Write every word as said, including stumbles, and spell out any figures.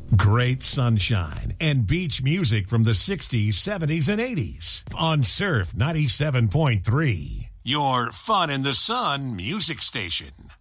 Great sunshine and beach music from the sixties, seventies, and eighties on Surf ninety-seven point three. Your fun in the sun music station.